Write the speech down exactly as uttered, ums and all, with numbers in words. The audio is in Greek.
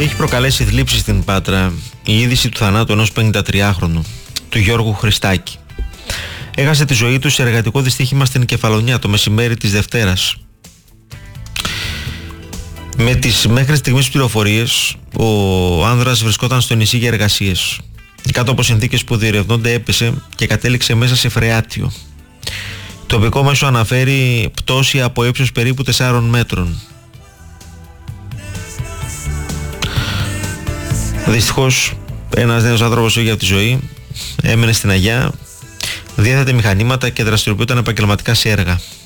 Έχει προκαλέσει θλίψη στην Πάτρα η είδηση του θανάτου ενός πενηντατριάχρονου, του Γιώργου Χριστάκη. Έχασε τη ζωή του σε εργατικό δυστύχημα στην Κεφαλονιά το μεσημέρι της Δευτέρας. Με τις μέχρι στιγμής πληροφορίες, ο άνδρας βρισκόταν στο νησί για εργασίες. Κάτω από συνθήκες που διερευνώνται έπεσε και κατέληξε μέσα σε φρεάτιο. Το τοπικό μέσο αναφέρει πτώση από ύψος περίπου τεσσάρων μέτρων. Δυστυχώς ένας νέος άνθρωπος είχε από τη ζωή, έμενε στην Αγιά, διέθετε μηχανήματα και δραστηριοποιούταν επαγγελματικά σε έργα.